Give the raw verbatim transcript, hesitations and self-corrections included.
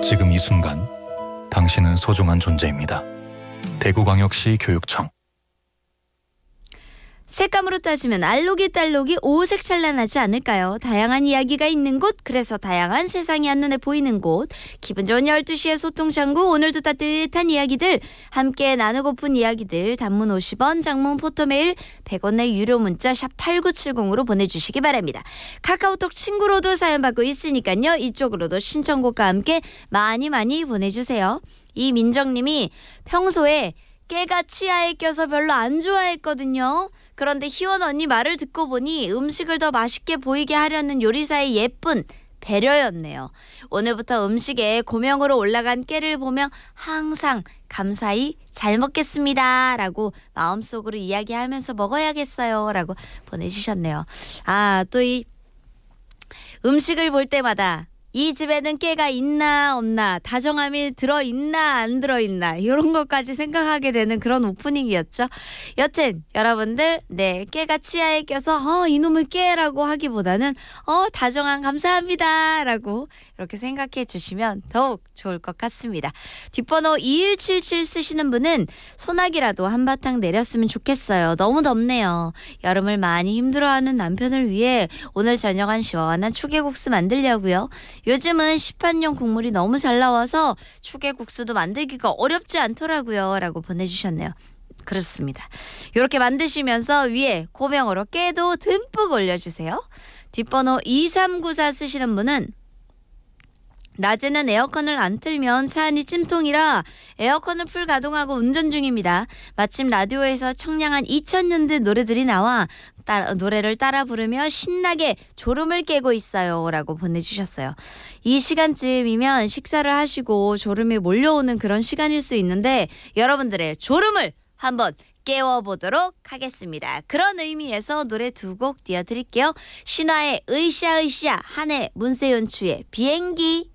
지금 이 순간 당신은 소중한 존재입니다. 대구광역시 교육청. 색감으로 따지면 알록이 딸록이 오색 찬란하지 않을까요? 다양한 이야기가 있는 곳, 그래서 다양한 세상이 한눈에 보이는 곳. 기분 좋은 열두 시의 소통창구, 오늘도 따뜻한 이야기들 함께 나누고픈 이야기들 단문 오십 원, 장문 포토메일 백 원의 유료 문자 샵 팔구칠공으로 보내주시기 바랍니다. 카카오톡 친구로도 사연 받고 있으니까요. 이쪽으로도 신청곡과 함께 많이 많이 보내주세요. 이민정님이 평소에 깨가 치아에 껴서 별로 안 좋아했거든요. 그런데 희원 언니 말을 듣고 보니 음식을 더 맛있게 보이게 하려는 요리사의 예쁜 배려였네요. 오늘부터 음식에 고명으로 올라간 깨를 보며 항상 감사히 잘 먹겠습니다 라고 마음속으로 이야기하면서 먹어야겠어요 라고 보내주셨네요. 아, 또 이 음식을 볼 때마다 이 집에는 깨가 있나 없나, 다정함이 들어있나 안 들어있나, 이런 것까지 생각하게 되는 그런 오프닝이었죠. 여튼 여러분들, 네, 깨가 치아에 껴서 어 이놈의 깨라고 하기보다는 어 다정함 감사합니다 라고 이렇게 생각해 주시면 더욱 좋을 것 같습니다. 뒷번호 이일칠칠 쓰시는 분은 소나기라도 한바탕 내렸으면 좋겠어요. 너무 덥네요. 여름을 많이 힘들어하는 남편을 위해 오늘 저녁은 시원한 초계국수 만들려고요. 요즘은 시판용 국물이 너무 잘 나와서 초계국수도 만들기가 어렵지 않더라고요 라고 보내주셨네요. 그렇습니다. 이렇게 만드시면서 위에 고명으로 깨도 듬뿍 올려주세요. 뒷번호 이삼구사 쓰시는 분은 낮에는 에어컨을 안 틀면 차 안이 찜통이라 에어컨을 풀 가동하고 운전 중입니다. 마침 라디오에서 청량한 이천 년대 노래들이 나와 따라, 노래를 따라 부르며 신나게 졸음을 깨고 있어요 라고 보내주셨어요. 이 시간쯤이면 식사를 하시고 졸음이 몰려오는 그런 시간일 수 있는데 여러분들의 졸음을 한번 깨워보도록 하겠습니다. 그런 의미에서 노래 두 곡 띄워드릴게요. 신화의 으쌰으쌰, 한해 문세윤추의 비행기.